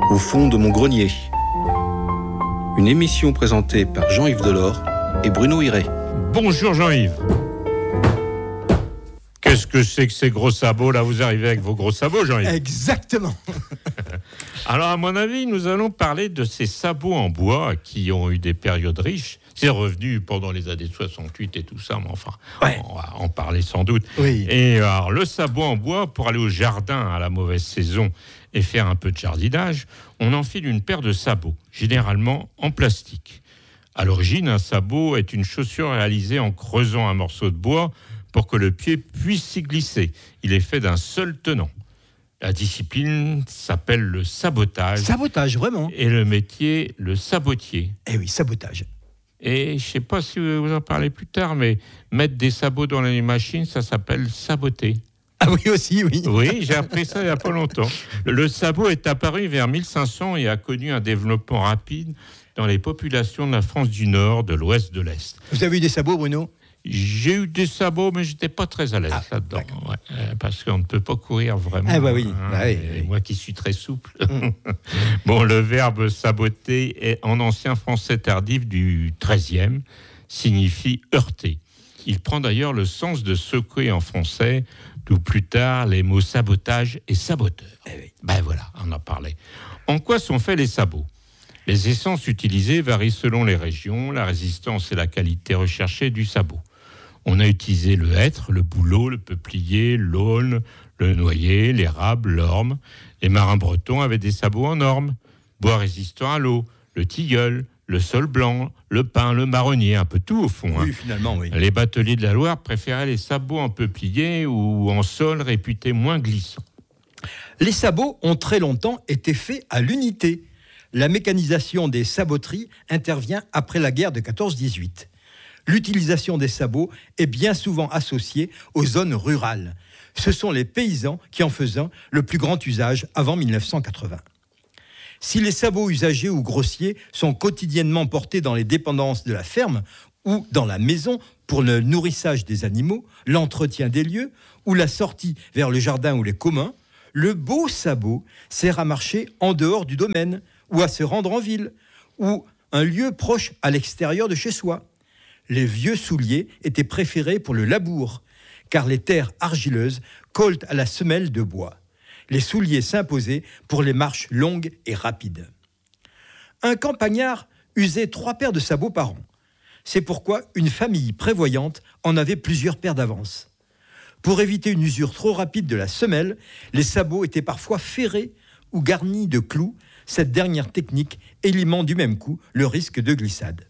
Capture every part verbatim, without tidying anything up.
Au fond de mon grenier. Une émission présentée par Jean-Yves Delors et Bruno Hiré. Bonjour Jean-Yves. Qu'est-ce que c'est que ces gros sabots là? Vous arrivez avec vos gros sabots, Jean-Yves? Exactement. Alors à mon avis, nous allons parler de ces sabots en bois qui ont eu des périodes riches. C'est revenu pendant les années soixante-huit et tout ça, mais enfin, ouais. On va en parler sans doute. Oui. Et alors, le sabot en bois, pour aller au jardin à la mauvaise saison et faire un peu de jardinage, on enfile une paire de sabots, généralement en plastique. À l'origine, un sabot est une chaussure réalisée en creusant un morceau de bois pour que le pied puisse s'y glisser. Il est fait d'un seul tenant. La discipline s'appelle le sabotage. Sabotage, vraiment. Et le métier, le sabotier. Eh oui, sabotage. Et je ne sais pas si vous en parlez plus tard, mais mettre des sabots dans les machines, ça s'appelle saboter. Ah oui, aussi, oui. Oui, j'ai appris ça il n'y a pas longtemps. Le sabot est apparu vers mille cinq cents et a connu un développement rapide dans les populations de la France du Nord, de l'Ouest, de l'Est. Vous avez eu des sabots, Bruno ? J'ai eu des sabots, mais je n'étais pas très à l'aise ah, là-dedans. Ouais, euh, parce qu'on ne peut pas courir vraiment. Ah bah oui. Hein, bah oui, oui. Moi qui suis très souple. Mm. Bon, le verbe saboter, est, en ancien français tardif du treizième, signifie heurter. Il prend d'ailleurs le sens de secouer en français, d'où plus tard les mots sabotage et saboteur. Eh oui. Ben voilà, on en parlait. En quoi sont faits les sabots ? Les essences utilisées varient selon les régions, la résistance et la qualité recherchée du sabot. On a utilisé le hêtre, le bouleau, le peuplier, l'aulne, le noyer, l'érable, l'orme. Les marins bretons avaient des sabots en orme, bois résistant à l'eau, le tilleul, le saule blanc, le pin, le marronnier, un peu tout au fond. Oui, hein. finalement, oui. Les bateliers de la Loire préféraient les sabots en peuplier ou en saule réputés moins glissants. Les sabots ont très longtemps été faits à l'unité. La mécanisation des saboteries intervient après la guerre de quatorze dix-huit. L'utilisation des sabots est bien souvent associée aux zones rurales. Ce sont les paysans qui en faisaient le plus grand usage avant mille neuf cent quatre-vingts. Si les sabots usagés ou grossiers sont quotidiennement portés dans les dépendances de la ferme ou dans la maison pour le nourrissage des animaux, l'entretien des lieux ou la sortie vers le jardin ou les communs, le beau sabot sert à marcher en dehors du domaine ou à se rendre en ville ou un lieu proche à l'extérieur de chez soi. Les vieux souliers étaient préférés pour le labour, car les terres argileuses collent à la semelle de bois. Les souliers s'imposaient pour les marches longues et rapides. Un campagnard usait trois paires de sabots par an. C'est pourquoi une famille prévoyante en avait plusieurs paires d'avance. Pour éviter une usure trop rapide de la semelle, les sabots étaient parfois ferrés ou garnis de clous. Cette dernière technique élimine du même coup le risque de glissade.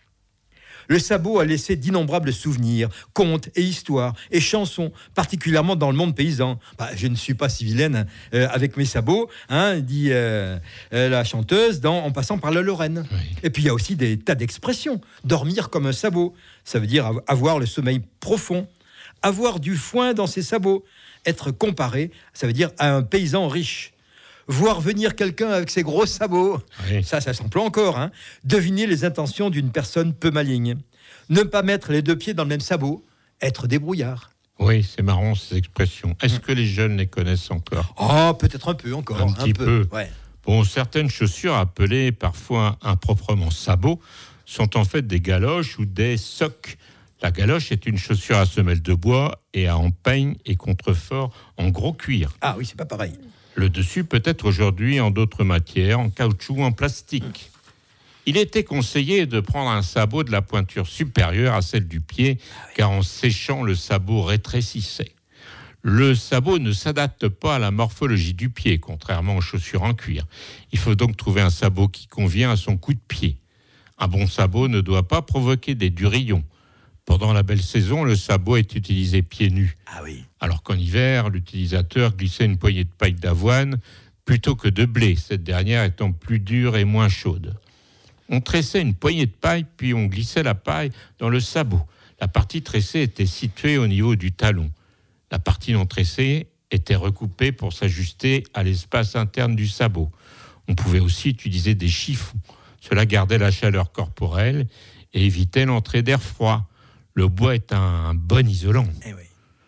Le sabot a laissé d'innombrables souvenirs, contes et histoires et chansons, particulièrement dans le monde paysan. Bah, je ne suis pas si vilaine euh, avec mes sabots, hein, dit euh, euh, la chanteuse dans En passant par la Lorraine. Oui. Et puis il y a aussi des tas d'expressions. Dormir comme un sabot, ça veut dire avoir le sommeil profond. Avoir du foin dans ses sabots. Être comparé, ça veut dire à un paysan riche. Voir venir quelqu'un avec ses gros sabots, oui. ça, ça s'emploie encore. Hein. Deviner les intentions d'une personne peu maligne. Ne pas mettre les deux pieds dans le même sabot. Être débrouillard. Oui, c'est marrant ces expressions. Est-ce que les jeunes les connaissent encore ? Oh, peut-être un peu encore. Un, un petit peu. peu. Ouais. Bon, certaines chaussures appelées parfois improprement sabots sont en fait des galoches ou des socs. La galoche est une chaussure à semelle de bois et à empeigne et contrefort en gros cuir. Ah oui, c'est pas pareil. Le dessus peut être aujourd'hui en d'autres matières, en caoutchouc ou en plastique. Il était conseillé de prendre un sabot de la pointure supérieure à celle du pied, car en séchant, le sabot rétrécissait. Le sabot ne s'adapte pas à la morphologie du pied, contrairement aux chaussures en cuir. Il faut donc trouver un sabot qui convient à son coup de pied. Un bon sabot ne doit pas provoquer des durillons. Pendant la belle saison, le sabot est utilisé pieds nus. Ah oui. Alors qu'en hiver, l'utilisateur glissait une poignée de paille d'avoine plutôt que de blé, cette dernière étant plus dure et moins chaude. On tressait une poignée de paille, puis on glissait la paille dans le sabot. La partie tressée était située au niveau du talon. La partie non tressée était recoupée pour s'ajuster à l'espace interne du sabot. On pouvait aussi utiliser des chiffons. Cela gardait la chaleur corporelle et évitait l'entrée d'air froid. Le bois est un bon isolant. Eh oui.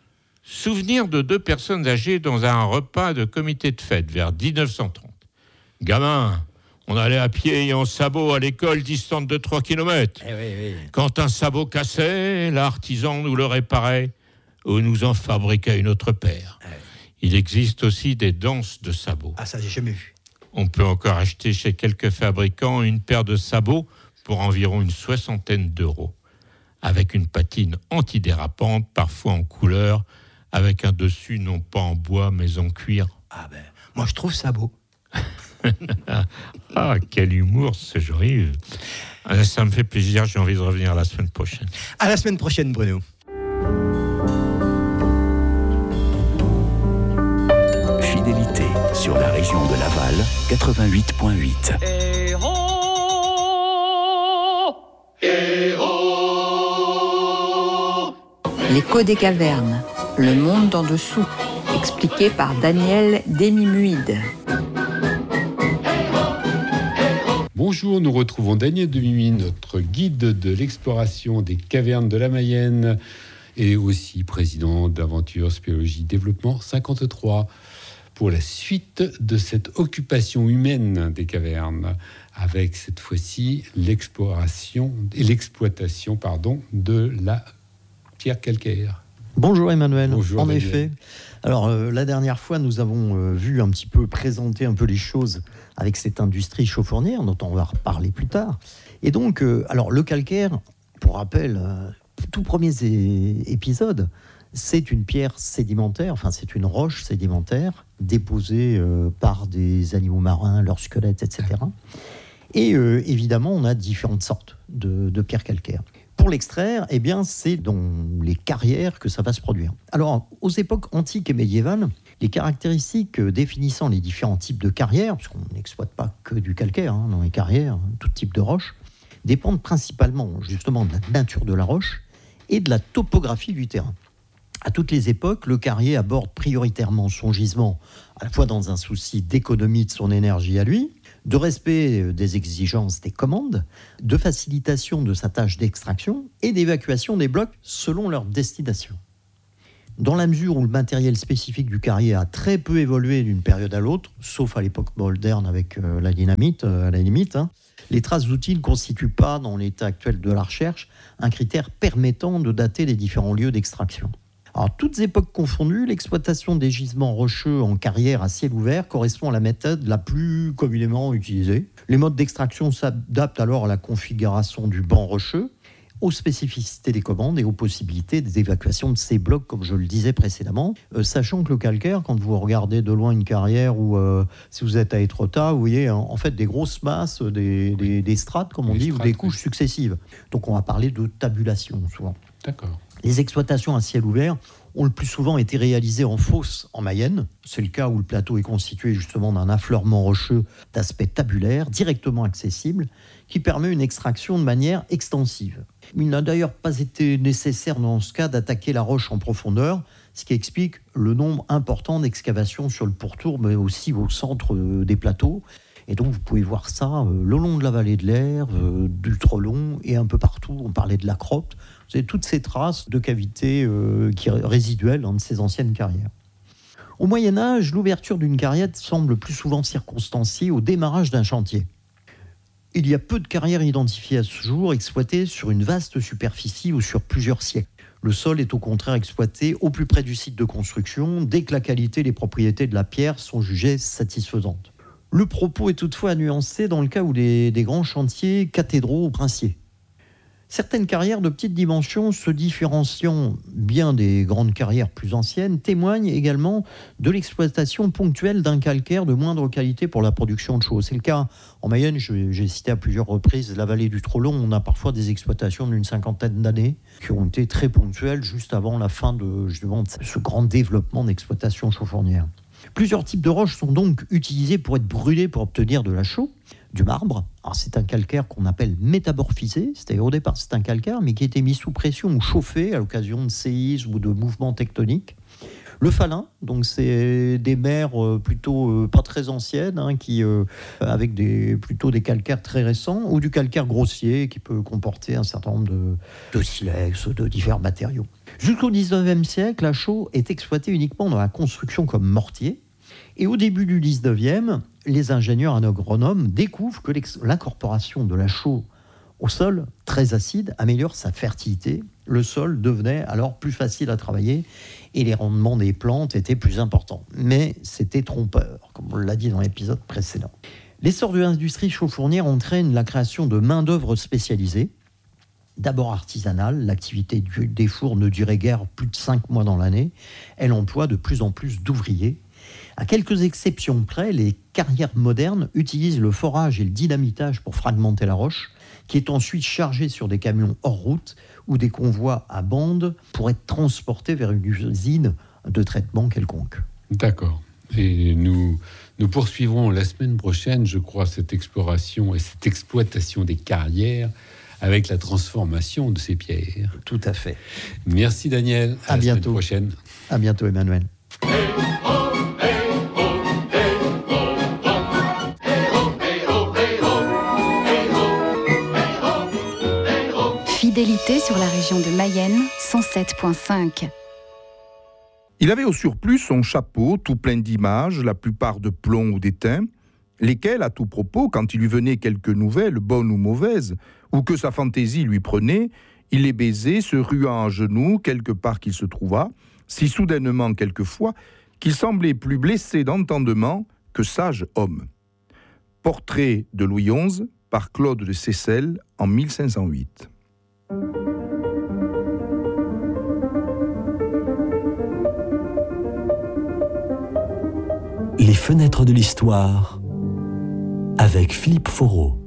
Souvenir de deux personnes âgées dans un repas de comité de fête vers dix-neuf cent trente. Gamin, on allait à pied et en sabot à l'école distante de trois kilomètres. Eh oui, oui. Quand un sabot cassait, l'artisan nous le réparait ou nous en fabriquait une autre paire. Eh oui. Il existe aussi des danses de sabots. Ah, ça, j'ai jamais vu. On peut encore acheter chez quelques fabricants une paire de sabots pour environ une soixantaine d'euros, avec une patine antidérapante, parfois en couleur, avec un dessus non pas en bois mais en cuir. Ah ben, moi je trouve ça beau. Ah, quel humour, ce Jean-Yves. Ah, ça me fait plaisir, j'ai envie de revenir la semaine prochaine. À la semaine prochaine, Bruno. Fidélité sur la région de Laval, quatre-vingt-huit virgule huit. L'écho des cavernes, le monde en dessous, expliqué par Daniel Demimuide. Bonjour, nous retrouvons Daniel Demimuide, notre guide de l'exploration des cavernes de la Mayenne et aussi président d'Aventure Spéléologie Développement cinquante-trois pour la suite de cette occupation humaine des cavernes, avec cette fois-ci l'exploration et l'exploitation pardon, de la pierre calcaire. Bonjour Emmanuel. Bonjour en Daniel. effet. Alors euh, la dernière fois, nous avons euh, vu un petit peu présenter un peu les choses avec cette industrie chauffournière dont on va reparler plus tard. Et donc, euh, alors le calcaire, pour rappel, euh, tout premier é- épisode, c'est une pierre sédimentaire, enfin c'est une roche sédimentaire déposée euh, par des animaux marins, leurs squelettes, et cetera. Et euh, évidemment, on a différentes sortes de, de pierres calcaires. Pour l'extraire, eh bien, c'est dans les carrières que ça va se produire. Alors, aux époques antiques et médiévales, les caractéristiques définissant les différents types de carrières, parce qu'on n'exploite pas que du calcaire hein, dans les carrières, tout type de roche, dépendent principalement justement de la nature de la roche et de la topographie du terrain. À toutes les époques, le carrier aborde prioritairement son gisement, à la fois dans un souci d'économie de son énergie à lui, de respect des exigences des commandes, de facilitation de sa tâche d'extraction et d'évacuation des blocs selon leur destination. Dans la mesure où le matériel spécifique du carrier a très peu évolué d'une période à l'autre, sauf à l'époque moderne avec euh, la dynamite, euh, à la limite, hein, les traces d'outils ne constituent pas, dans l'état actuel de la recherche, un critère permettant de dater les différents lieux d'extraction. Alors, toutes époques confondues, l'exploitation des gisements rocheux en carrière à ciel ouvert correspond à la méthode la plus communément utilisée. Les modes d'extraction s'adaptent alors à la configuration du banc rocheux, aux spécificités des commandes et aux possibilités d'évacuation de ces blocs, comme je le disais précédemment, euh, sachant que le calcaire, quand vous regardez de loin une carrière ou euh, si vous êtes à Étretat, vous voyez en, en fait des grosses masses, des, oui. des, des strates, comme on des dit, strates, ou des couches oui. successives. Donc on va parler de tabulation souvent. D'accord. Les exploitations à ciel ouvert ont le plus souvent été réalisées en fosse en Mayenne. C'est le cas où le plateau est constitué justement d'un affleurement rocheux d'aspect tabulaire, directement accessible, qui permet une extraction de manière extensive. Il n'a d'ailleurs pas été nécessaire dans ce cas d'attaquer la roche en profondeur, ce qui explique le nombre important d'excavations sur le pourtour, mais aussi au centre des plateaux. Et donc vous pouvez voir ça euh, le long de la vallée de l'Erve, euh, du Trelon et un peu partout. On parlait de la Crotte. Vous avez toutes ces traces de cavités euh, qui, résiduelles dans de ces anciennes carrières. Au Moyen-Âge, l'ouverture d'une carrière semble plus souvent circonstanciée au démarrage d'un chantier. Il y a peu de carrières identifiées à ce jour exploitées sur une vaste superficie ou sur plusieurs siècles. Le sol est au contraire exploité au plus près du site de construction, dès que la qualité et les propriétés de la pierre sont jugées satisfaisantes. Le propos est toutefois nuancé dans le cas où des, des grands chantiers cathédraux ou princiers. Certaines carrières de petite dimension, se différenciant bien des grandes carrières plus anciennes, témoignent également de l'exploitation ponctuelle d'un calcaire de moindre qualité pour la production de chaux. C'est le cas en Mayenne, je, j'ai cité à plusieurs reprises la vallée du Trelon. On a parfois des exploitations d'une cinquantaine d'années qui ont été très ponctuelles juste avant la fin de, justement, de ce grand développement d'exploitation chauffournière. Plusieurs types de roches sont donc utilisés pour être brûlés pour obtenir de la chaux, du marbre. Alors c'est un calcaire qu'on appelle métamorphisé, c'est-à-dire au départ c'est un calcaire mais qui a été mis sous pression ou chauffé à l'occasion de séismes ou de mouvements tectoniques. Le falin, donc c'est des mers plutôt euh, pas très anciennes, hein, qui euh, avec des plutôt des calcaires très récents, ou du calcaire grossier qui peut comporter un certain nombre de, de silex, de divers matériaux. Jusqu'au dix-neuvième siècle, la chaux est exploitée uniquement dans la construction comme mortier, Et au début du dix-neuvième, les ingénieurs agronomes découvrent que l'incorporation de la chaux au sol, très acide, améliore sa fertilité. Le sol devenait alors plus facile à travailler et les rendements des plantes étaient plus importants. Mais c'était trompeur, comme on l'a dit dans l'épisode précédent. L'essor de l'industrie chaux-fournière entraîne la création de main-d'œuvre spécialisée. D'abord artisanale, l'activité des fours ne durait guère plus de cinq mois dans l'année. Elle emploie de plus en plus d'ouvriers. À quelques exceptions près, les carrières modernes utilisent le forage et le dynamitage pour fragmenter la roche, qui est ensuite chargée sur des camions hors route ou des convois à bande pour être transportés vers une usine de traitement quelconque. D'accord. Et nous, nous poursuivrons la semaine prochaine, je crois, cette exploration et cette exploitation des carrières avec la transformation de ces pierres. Tout à fait. Merci Daniel. À, à la bientôt. semaine prochaine. À bientôt Emmanuel. Fidélité sur la région de Mayenne, cent sept virgule cinq. Il avait au surplus son chapeau tout plein d'images, la plupart de plomb ou d'étain, lesquelles, à tout propos, quand il lui venait quelques nouvelles, bonnes ou mauvaises, ou que sa fantaisie lui prenait, il les baisait, se ruant à genoux, quelque part qu'il se trouvât, si soudainement quelquefois, qu'il semblait plus blessé d'entendement que sage homme. Portrait de Louis onze par Claude de Seyssel en mille cinq cent huit. Les fenêtres de l'histoire avec Philippe Foreau.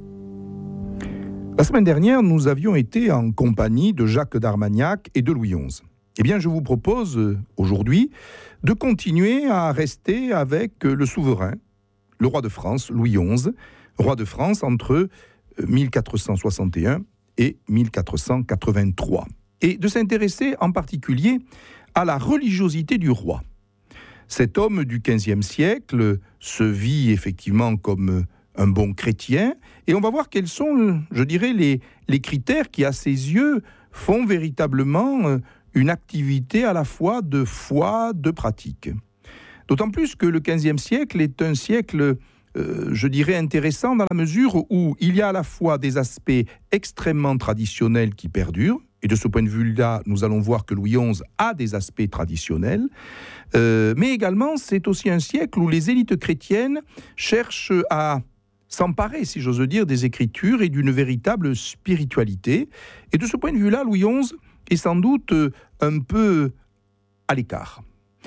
La semaine dernière, nous avions été en compagnie de Jacques d'Armagnac et de Louis onze. Eh bien, je vous propose euh, aujourd'hui de continuer à rester avec euh, le souverain, le roi de France, Louis onze, roi de France entre euh, mille quatre cent soixante et un et mille quatre cent quatre-vingt-trois, et de s'intéresser en particulier à la religiosité du roi. Cet homme du quinzième siècle se vit effectivement comme un bon chrétien, et on va voir quels sont, je dirais, les, les critères qui, à ses yeux, font véritablement une activité à la fois de foi, de pratique. D'autant plus que le quinzième siècle est un siècle, euh, je dirais, intéressant dans la mesure où il y a à la fois des aspects extrêmement traditionnels qui perdurent, et de ce point de vue-là, nous allons voir que Louis onze a des aspects traditionnels, euh, mais également c'est aussi un siècle où les élites chrétiennes cherchent à s'emparer, si j'ose dire, des Écritures et d'une véritable spiritualité. Et de ce point de vue-là, Louis onze est sans doute un peu à l'écart.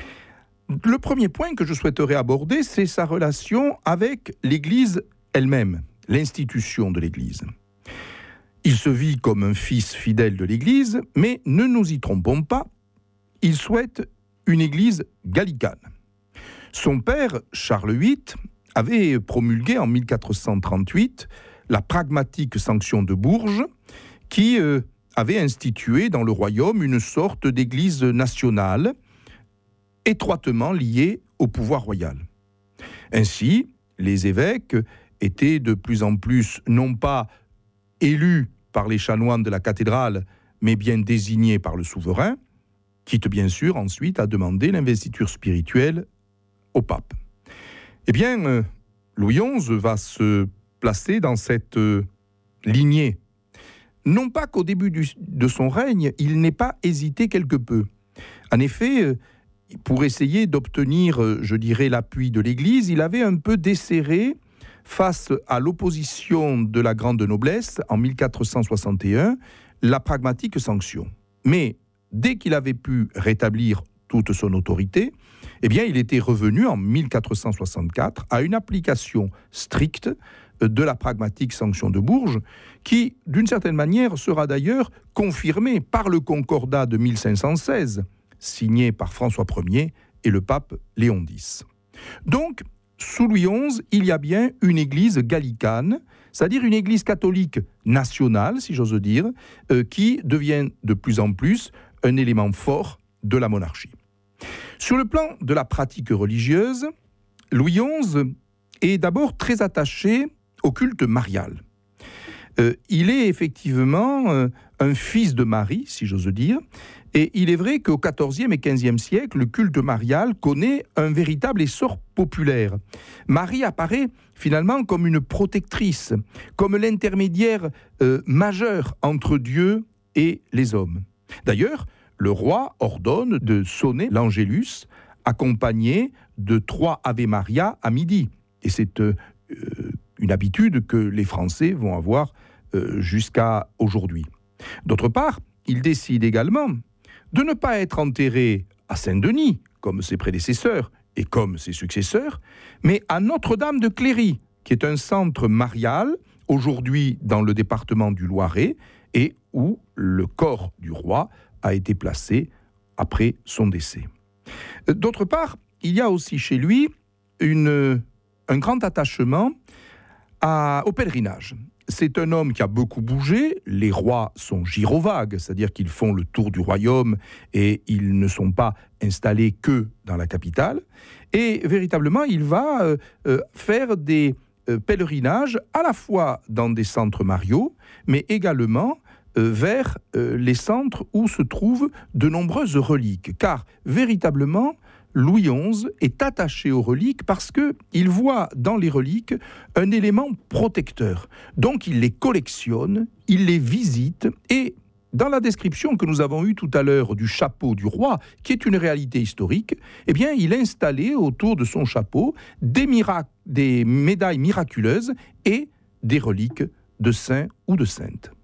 Le premier point que je souhaiterais aborder, c'est sa relation avec l'Église elle-même, l'institution de l'Église. Il se vit comme un fils fidèle de l'Église, mais ne nous y trompons pas, il souhaite une Église gallicane. Son père, Charles huit, avait promulgué en mille quatre cent trente-huit la pragmatique sanction de Bourges, qui euh, avait institué dans le royaume une sorte d'église nationale, étroitement liée au pouvoir royal. Ainsi, les évêques étaient de plus en plus, non pas élus par les chanoines de la cathédrale, mais bien désignés par le souverain, quitte bien sûr ensuite à demander l'investiture spirituelle au pape. Eh bien, euh, Louis onze va se placer dans cette euh, lignée. Non pas qu'au début du, de son règne, il n'ait pas hésité quelque peu. En effet, euh, pour essayer d'obtenir, euh, je dirais, l'appui de l'Église, il avait un peu desserré face à l'opposition de la grande noblesse en mille quatre cent soixante et un, la pragmatique sanction. Mais dès qu'il avait pu rétablir toute son autorité, eh bien, il était revenu en mille quatre cent soixante-quatre à une application stricte de la pragmatique sanction de Bourges, qui, d'une certaine manière, sera d'ailleurs confirmée par le concordat de mille cinq cent seize, signé par François Ier et le pape Léon X. Donc, sous Louis onze, il y a bien une église gallicane, c'est-à-dire une église catholique nationale, si j'ose dire, euh, qui devient de plus en plus un élément fort de la monarchie. Sur le plan de la pratique religieuse, Louis onze est d'abord très attaché au culte marial. Euh, il est effectivement euh, un fils de Marie, si j'ose dire, Et il est vrai qu'au quatorzième et quinzième siècle, le culte marial connaît un véritable essor populaire. Marie apparaît finalement comme une protectrice, comme l'intermédiaire euh, majeur entre Dieu et les hommes. D'ailleurs, le roi ordonne de sonner l'Angélus, accompagné de trois Ave Maria à midi. Et c'est euh, une habitude que les Français vont avoir euh, jusqu'à aujourd'hui. D'autre part, il décide également de ne pas être enterré à Saint-Denis, comme ses prédécesseurs et comme ses successeurs, mais à Notre-Dame de Cléry, qui est un centre marial, aujourd'hui dans le département du Loiret, et où le corps du roi a été placé après son décès. D'autre part, il y a aussi chez lui une, un grand attachement à, au pèlerinage. C'est un homme qui a beaucoup bougé, les rois sont gyrovagues, c'est-à-dire qu'ils font le tour du royaume et ils ne sont pas installés que dans la capitale. Et véritablement, il va euh, euh, faire des euh, pèlerinages à la fois dans des centres mariaux, mais également euh, vers euh, les centres où se trouvent de nombreuses reliques. Car véritablement, Louis onze est attaché aux reliques parce qu'il voit dans les reliques un élément protecteur. Donc il les collectionne, il les visite et dans la description que nous avons eue tout à l'heure du chapeau du roi, qui est une réalité historique, eh bien il installait autour de son chapeau des, mirac- des médailles miraculeuses et des reliques de saints ou de saintes.